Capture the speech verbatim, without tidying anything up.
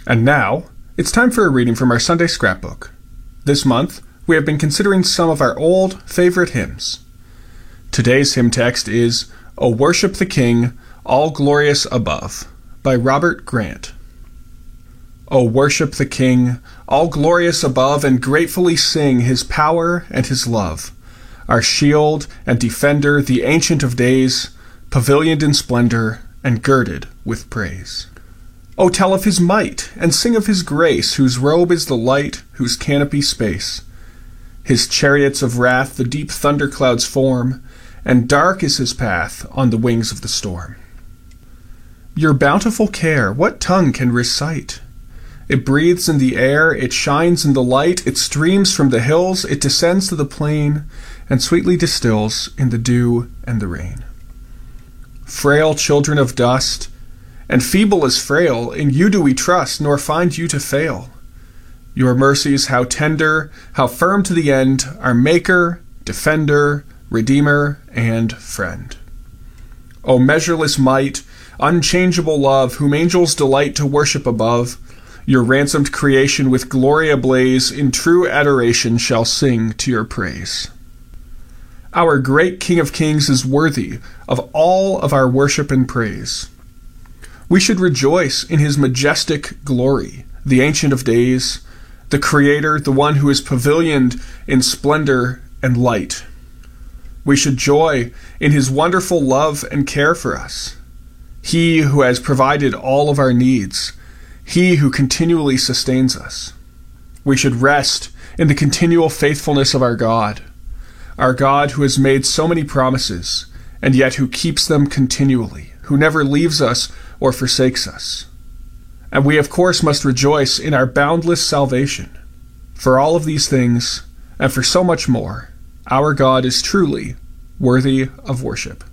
And now, it's time for a reading from our Sunday scrapbook. This month, we have been considering some of our old, favorite hymns. Today's hymn text is O Worship the King, All Glorious Above, by Robert Grant. O worship the King, all glorious above, and gratefully sing his power and his love. Our shield and defender, the Ancient of Days, pavilioned in splendor and girded with praise. O tell of his might, and sing of his grace, whose robe is the light, whose canopy space. His chariots of wrath the deep thunderclouds form, and dark is his path on the wings of the storm. Your bountiful care, what tongue can recite? It breathes in the air, it shines in the light, it streams from the hills, it descends to the plain, and sweetly distills in the dew and the rain. Frail children of dust, and feeble as frail, in you do we trust, nor find you to fail. Your mercies, how tender, how firm to the end, our Maker, Defender, Redeemer, and Friend. O measureless might, unchangeable love, whom angels delight to worship above, your ransomed creation with glory ablaze, in true adoration shall sing to your praise. Our great King of Kings is worthy of all of our worship and praise. We should rejoice in his majestic glory, the Ancient of Days, the Creator, the one who is pavilioned in splendor and light. We should joy in his wonderful love and care for us. He who has provided all of our needs, he who continually sustains us. We should rest in the continual faithfulness of our God, our God who has made so many promises, and yet who keeps them continually, who never leaves us or forsakes us. And we, of course, must rejoice in our boundless salvation. For all of these things, and for so much more, our God is truly worthy of worship.